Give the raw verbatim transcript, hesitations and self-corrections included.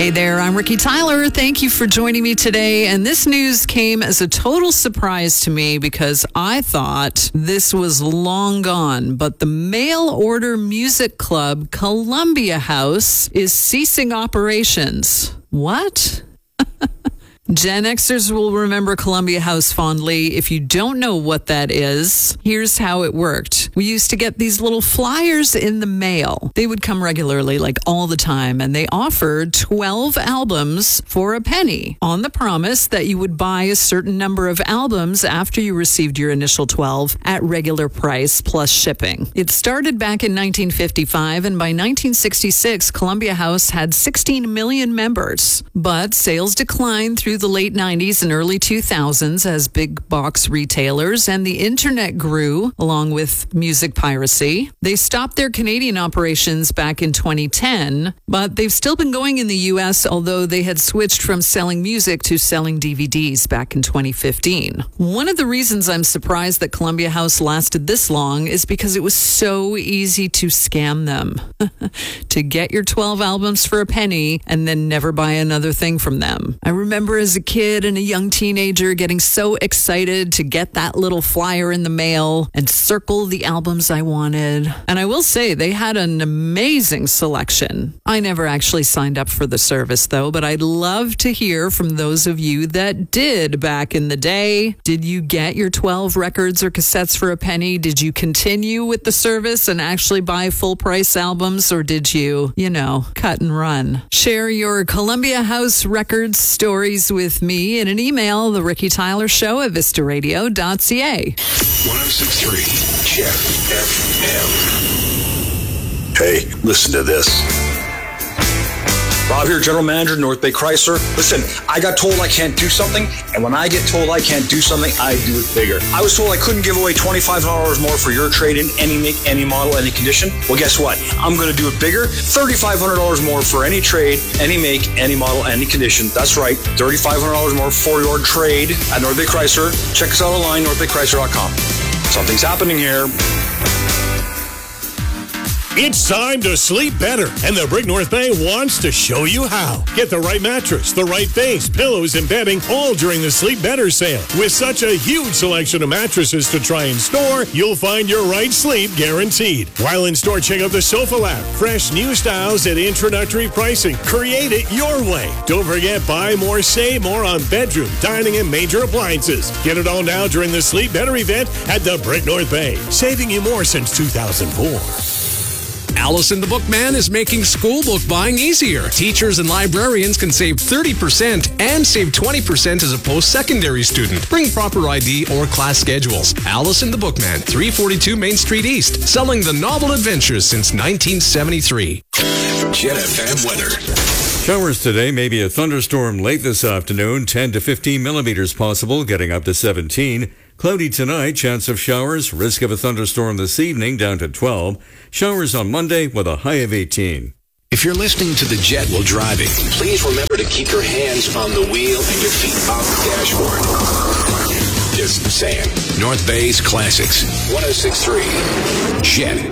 Hey there, I'm Ricky Tyler. Thank you for joining me today. And this news came as a total surprise to me because I thought this was long gone. But the mail order music club Columbia House is ceasing operations. What? Gen Xers will remember Columbia House fondly. If you don't know what that is, here's how it worked. We used to get these little flyers in the mail. They would come regularly, like all the time, and they offered twelve albums for a penny on the promise that you would buy a certain number of albums after you received your initial twelve at regular price plus shipping. It started back in nineteen fifty-five, and by nineteen sixty-six, Columbia House had sixteen million members. But sales declined through the late nineties and early two thousands as big box retailers and the internet grew along with music piracy. They stopped their Canadian operations back in twenty ten, but they've still been going in the U S, although they had switched from selling music to selling D V Ds back in twenty fifteen. One of the reasons I'm surprised that Columbia House lasted this long is because it was so easy to scam them. To get your twelve albums for a penny and then never buy another thing from them. I remember as a kid and a young teenager getting so excited to get that little flyer in the mail and circle the albums I wanted. And I will say they had an amazing selection. I never actually signed up for the service though, but I'd love to hear from those of you that did back in the day. Did you get your twelve records or cassettes for a penny? Did you continue with the service and actually buy full price albums, or did you, you know, cut and run? Share your Columbia House Records stories with me in an email, the Ricky Tyler Show at vista radio dot c a. one oh six point three Jet F M. Hey, listen to this. Bob here, General Manager, North Bay Chrysler. Listen, I got told I can't do something, and when I get told I can't do something, I do it bigger. I was told I couldn't give away twenty-five hundred dollars more for your trade-in, any make, any model, any condition. Well, guess what? I'm going to do it bigger. thirty-five hundred dollars more for any trade, any make, any model, any condition. That's right, thirty-five hundred dollars more for your trade at North Bay Chrysler. Check us out online, north bay chrysler dot com. Something's happening here. It's time to sleep better, and the Brick North Bay wants to show you how. Get the right mattress, the right base, pillows, and bedding, all during the Sleep Better sale. With such a huge selection of mattresses to try and store, you'll find your right sleep guaranteed. While in store, check out the Sofa Lab. Fresh new styles at introductory pricing. Create it your way. Don't forget, buy more, save more on bedroom, dining, and major appliances. Get it all now during the Sleep Better event at the Brick North Bay, saving you more since two thousand four. Allison the Bookman is making school book buying easier. Teachers and librarians can save thirty percent and save twenty percent as a post-secondary student. Bring proper I D or class schedules. Allison the Bookman, three forty-two Main Street East, selling the novel adventures since nineteen seventy-three. Jet F M weather. Showers today, maybe a thunderstorm late this afternoon, ten to fifteen millimeters possible, getting up to seventeen. Cloudy tonight, chance of showers, risk of a thunderstorm this evening down to twelve. Showers on Monday with a high of eighteen. If you're listening to the Jet while driving, please remember to keep your hands on the wheel and your feet off the dashboard. Just saying. North Bay's Classics. one oh six point three Jet